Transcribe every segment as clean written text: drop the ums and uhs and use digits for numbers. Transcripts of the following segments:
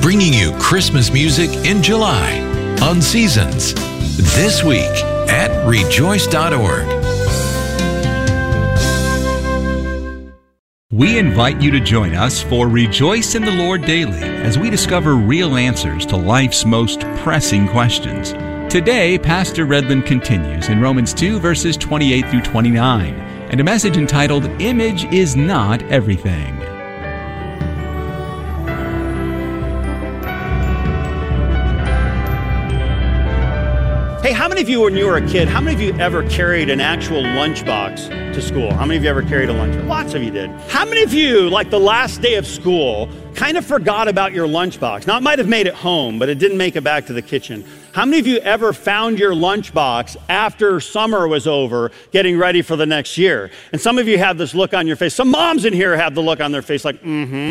bringing you Christmas music in July on Seasons. This week at rejoice.org. We invite you to join us for Rejoice in the Lord Daily as we discover real answers to life's most pressing questions. Today, Pastor Redland continues in Romans 2, verses 28 through 29, and a message entitled, Image is Not Everything. Hey, how many of you, when you were a kid, how many of you ever carried an actual lunchbox to school? How many of you ever carried a lunchbox? Lots of you did. How many of you, like the last day of school, kind of forgot about your lunchbox? Now, it might have made it home, but it didn't make it back to the kitchen. How many of you ever found your lunchbox after summer was over, getting ready for the next year? And some of you have this look on your face. Some moms in here have the look on their face like,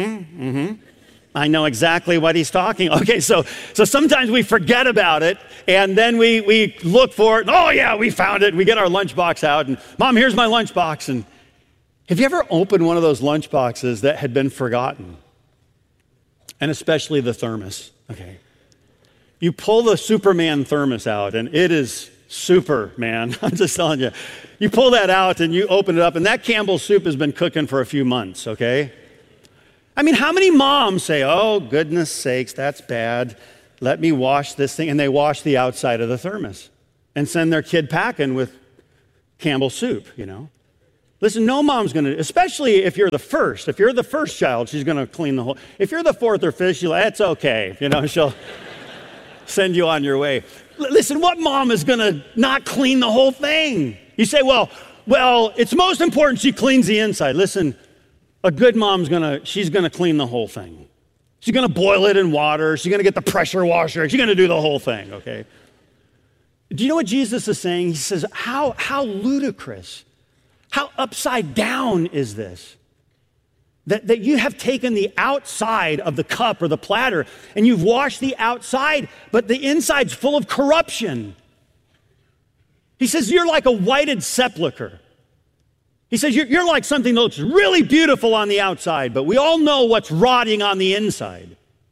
I know exactly what he's talking. Okay, so sometimes we forget about it, and then we look for it. Oh yeah, we found it. We get our lunchbox out, and Mom, here's my lunchbox. And have you ever opened one of those lunchboxes that had been forgotten? And especially the thermos. Okay, you pull the Superman thermos out, and it is Superman. I'm just telling you. You pull that out, and you open it up, and that Campbell's soup has been cooking for a few months. Okay. I mean, how many moms say, oh, goodness sakes, that's bad. Let me wash this thing. And they wash the outside of the thermos and send their kid packing with Campbell soup, you know. Listen, no mom's going to, especially if you're the first. If you're the first child, she's going to clean the whole. If you're the fourth or fifth, she'll, it's okay. You know, she'll send you on your way. Listen, what mom is going to not clean the whole thing? You say, well, it's most important she cleans the inside. Listen, a good mom's she's gonna clean the whole thing. She's gonna boil it in water. She's gonna get the pressure washer. She's gonna do the whole thing, okay? Do you know what Jesus is saying? He says, how ludicrous, how upside down is this? That you have taken the outside of the cup or the platter and you've washed the outside, but the inside's full of corruption. He says, you're like a whited sepulcher. He says, you're like something that looks really beautiful on the outside, but we all know what's rotting on the inside.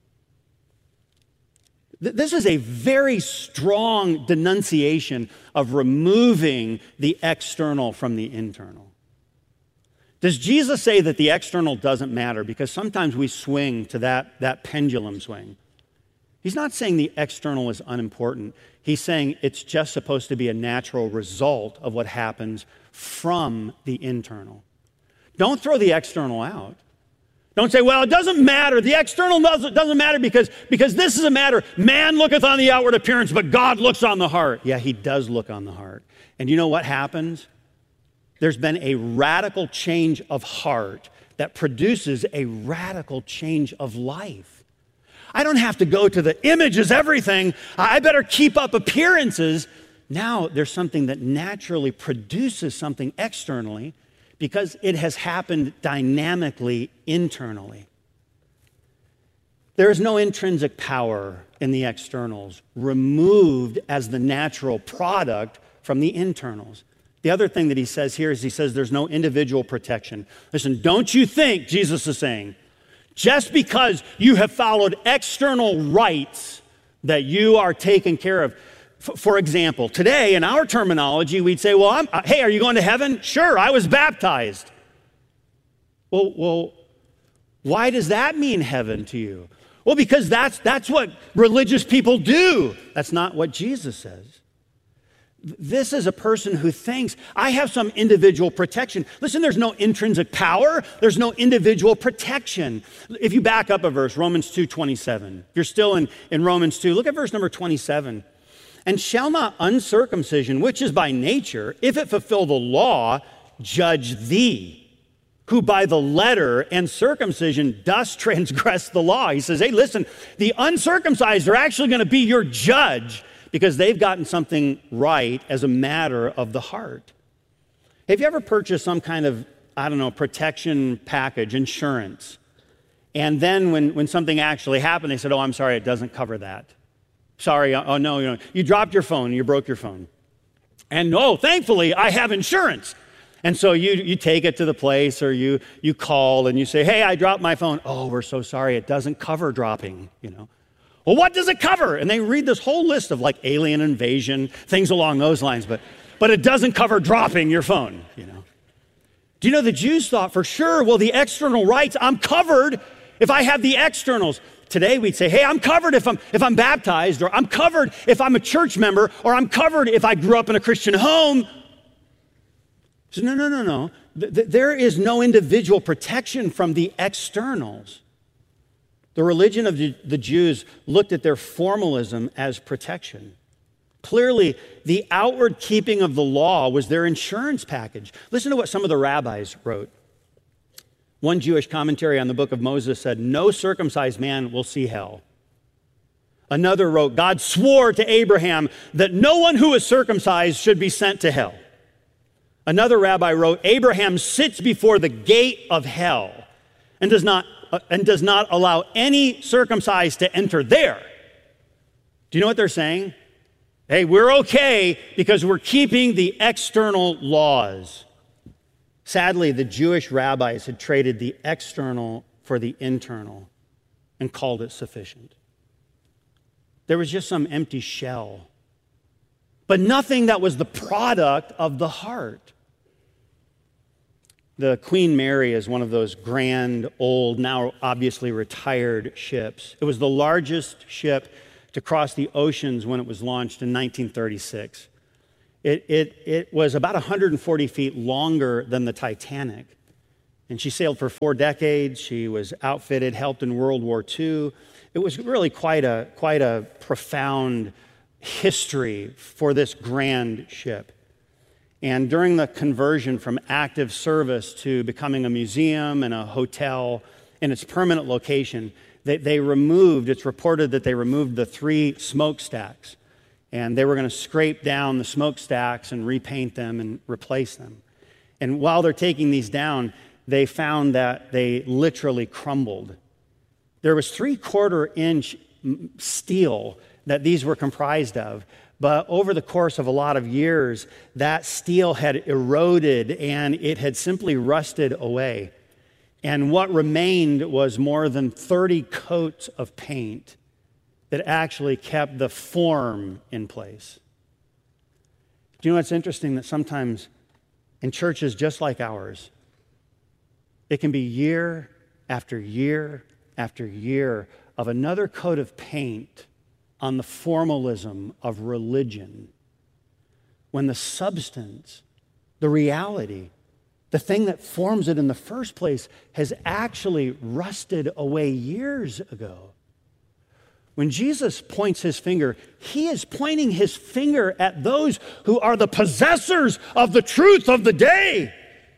This is a very strong denunciation of removing the external from the internal. Does Jesus say that the external doesn't matter? Because sometimes we swing to that pendulum swing. He's not saying the external is unimportant. He's saying it's just supposed to be a natural result of what happens from the internal. Don't throw the external out. Don't say, well, it doesn't matter. The external doesn't matter because this is a matter. Man looketh on the outward appearance, but God looks on the heart. Yeah, he does look on the heart. And you know what happens? There's been a radical change of heart that produces a radical change of life. I don't have to go to the image is everything. I better keep up appearances. Now there's something that naturally produces something externally because it has happened dynamically internally. There is no intrinsic power in the externals removed as the natural product from the internals. The other thing that he says here is he says there's no individual protection. Listen, don't you think, Jesus is saying, just because you have followed external rites that you are taken care of. For example, today in our terminology, we'd say, well, hey, are you going to heaven? Sure, I was baptized. Well, why does that mean heaven to you? Well, because that's what religious people do. That's not what Jesus says. This is a person who thinks, I have some individual protection. Listen, there's no intrinsic power. There's no individual protection. If you back up a verse, Romans 2:27. If you're still in Romans 2, look at verse number 27. And shall not uncircumcision, which is by nature, if it fulfill the law, judge thee, who by the letter and circumcision does transgress the law. He says, hey, listen, the uncircumcised are actually going to be your judge because they've gotten something right as a matter of the heart. Have you ever purchased some kind of, protection package, insurance, and then when something actually happened, they said, oh, I'm sorry, it doesn't cover that. Sorry, oh no, you dropped your phone, you broke your phone. And thankfully, I have insurance. And so you take it to the place, or you call and you say, hey, I dropped my phone. Oh, we're so sorry, it doesn't cover dropping, Well, what does it cover? And they read this whole list of like alien invasion, things along those lines, but it doesn't cover dropping your phone, Do you know the Jews thought for sure, well, the external rights, I'm covered if I have the externals. Today we'd say, hey, I'm covered if I'm baptized, or I'm covered if I'm a church member, or I'm covered if I grew up in a Christian home. So no. There is no individual protection from the externals. The religion of the Jews looked at their formalism as protection. Clearly, the outward keeping of the law was their insurance package. Listen to what some of the rabbis wrote. One Jewish commentary on the book of Moses said, no circumcised man will see hell. Another wrote, God swore to Abraham that no one who is circumcised should be sent to hell. Another rabbi wrote, Abraham sits before the gate of hell and does not allow any circumcised to enter there. Do you know what they're saying? Hey, we're okay because we're keeping the external laws. Sadly, the Jewish rabbis had traded the external for the internal and called it sufficient. There was just some empty shell, but nothing that was the product of the heart. The Queen Mary is one of those grand, old, now obviously retired ships. It was the largest ship to cross the oceans when it was launched in 1936. It was about 140 feet longer than the Titanic. And she sailed for 4 decades. She was outfitted, helped in World War II. It was really quite a profound history for this grand ship. And during the conversion from active service to becoming a museum and a hotel in its permanent location, it's reported that they removed the 3 smokestacks. And they were going to scrape down the smokestacks and repaint them and replace them. And while they're taking these down, they found that they literally crumbled. There was 3/4-inch steel that these were comprised of. But over the course of a lot of years, that steel had eroded and it had simply rusted away. And what remained was more than 30 coats of paint that actually kept the form in place. Do you know what's interesting? That sometimes in churches just like ours, it can be year after year after year of another coat of paint on the formalism of religion, when the substance, the reality, the thing that forms it in the first place has actually rusted away years ago. When Jesus points his finger, he is pointing his finger at those who are the possessors of the truth of the day.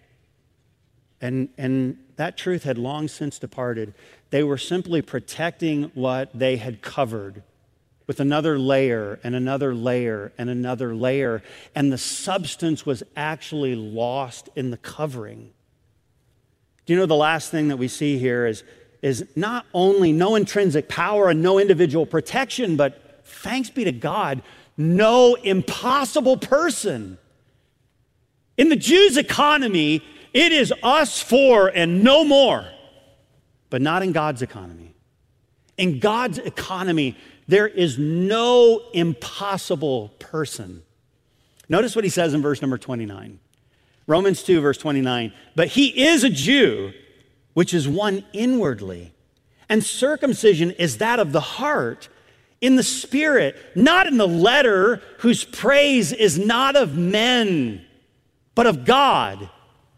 And that truth had long since departed. They were simply protecting what they had covered with another layer and another layer and another layer, and the substance was actually lost in the covering. Do you know the last thing that we see here is not only no intrinsic power and no individual protection, but thanks be to God, no impossible person. In the Jews' economy, it is us four and no more, but not in God's economy. In God's economy, there is no impossible person. Notice what he says in verse number 29. Romans 2, verse 29. But he is a Jew, which is one inwardly. And circumcision is that of the heart, in the spirit, not in the letter, whose praise is not of men, but of God.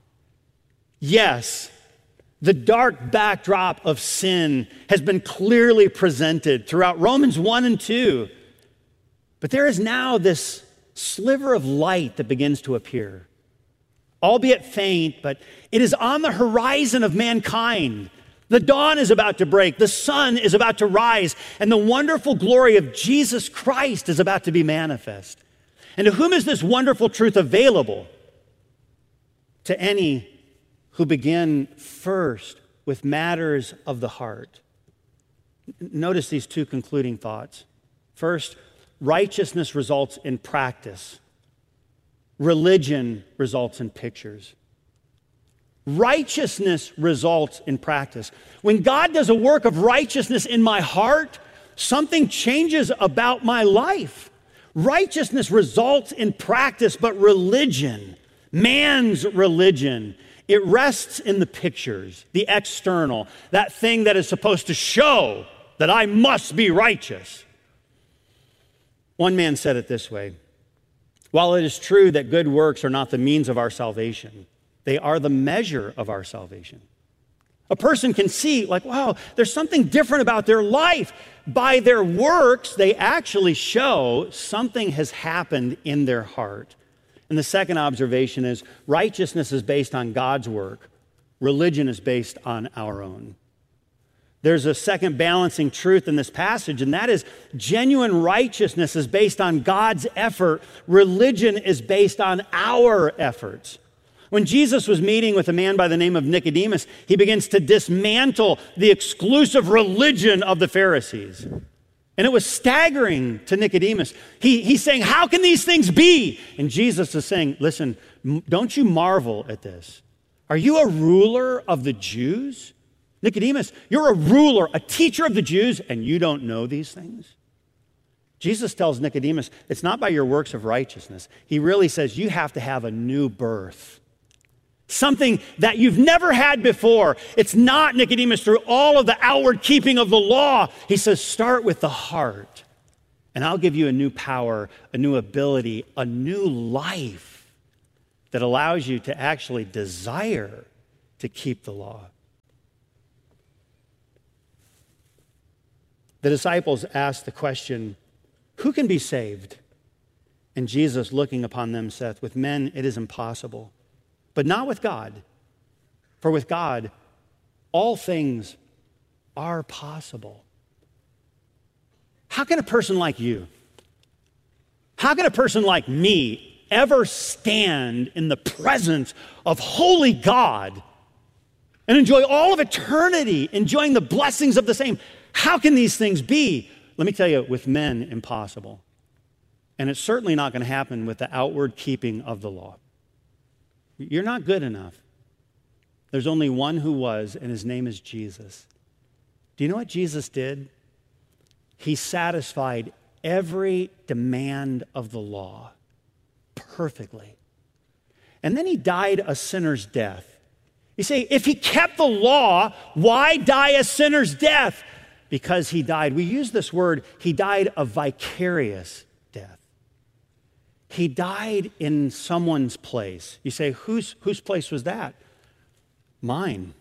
Yes, the dark backdrop of sin has been clearly presented throughout Romans 1 and 2. But there is now this sliver of light that begins to appear, albeit faint, but it is on the horizon of mankind. The dawn is about to break, the sun is about to rise, and the wonderful glory of Jesus Christ is about to be manifest. And to whom is this wonderful truth available? To any who begin first with matters of the heart. Notice these 2 concluding thoughts. First, righteousness results in practice. Religion results in pictures. Righteousness results in practice. When God does a work of righteousness in my heart, something changes about my life. Righteousness results in practice, but religion, man's religion, it rests in the pictures, the external, that thing that is supposed to show that I must be righteous. One man said it this way: while it is true that good works are not the means of our salvation, they are the measure of our salvation. A person can see, like, wow, there's something different about their life. By their works, they actually show something has happened in their heart. And the second observation is righteousness is based on God's work. Religion is based on our own. There's a second balancing truth in this passage, and that is genuine righteousness is based on God's effort. Religion is based on our efforts. When Jesus was meeting with a man by the name of Nicodemus, he begins to dismantle the exclusive religion of the Pharisees. And it was staggering to Nicodemus. He's saying, how can these things be? And Jesus is saying, listen, don't you marvel at this. Are you a ruler of the Jews? Nicodemus, you're a ruler, a teacher of the Jews, and you don't know these things? Jesus tells Nicodemus, it's not by your works of righteousness. He really says you have to have a new birth. Something that you've never had before. It's not, Nicodemus, through all of the outward keeping of the law. He says, start with the heart, and I'll give you a new power, a new ability, a new life that allows you to actually desire to keep the law. The disciples asked the question, who can be saved? And Jesus, looking upon them, saith, with men it is impossible, but not with God. For with God, all things are possible. How can a person like you, how can a person like me ever stand in the presence of holy God and enjoy all of eternity, enjoying the blessings of the same? How can these things be? Let me tell you, with men, impossible. And it's certainly not going to happen with the outward keeping of the law. You're not good enough. There's only one who was, and his name is Jesus. Do you know what Jesus did? He satisfied every demand of the law perfectly. And then he died a sinner's death. You say, if he kept the law, why die a sinner's death? Because he died. We use this word, he died a vicarious death. He died in someone's place. You say, whose place was that? Mine.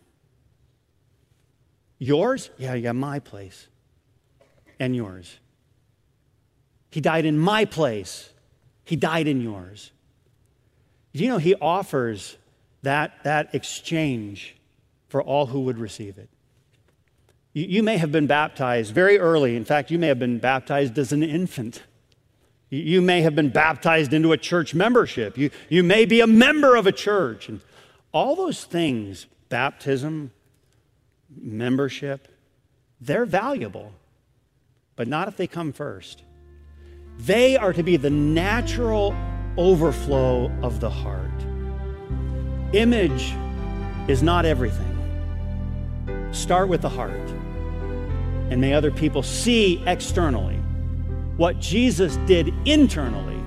Yours? Yeah, my place. And yours. He died in my place. He died in yours. Do you know he offers that exchange for all who would receive it? You may have been baptized very early. In fact, you may have been baptized as an infant. You may have been baptized into a church membership. You may be a member of a church. And all those things, baptism, membership, they're valuable, but not if they come first. They are to be the natural overflow of the heart. Image is not everything. Start with the heart, and may other people see externally what Jesus did internally,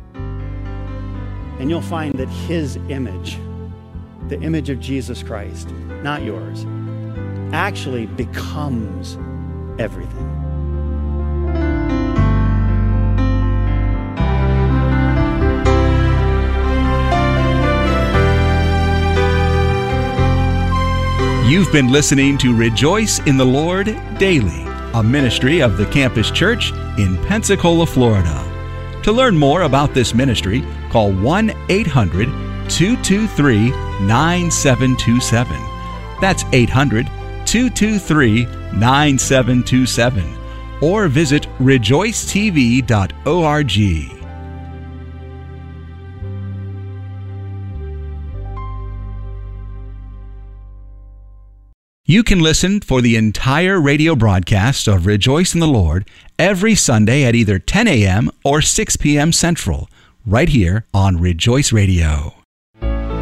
and you'll find that his image, the image of Jesus Christ, not yours, actually becomes everything. You've been listening to Rejoice in the Lord Daily, a ministry of the Campus Church in Pensacola, Florida. To learn more about this ministry, call 1-800-223-9727. That's 800-223-9727. Or visit rejoicetv.org. You can listen for the entire radio broadcast of Rejoice in the Lord every Sunday at either 10 a.m. or 6 p.m. Central, right here on Rejoice Radio.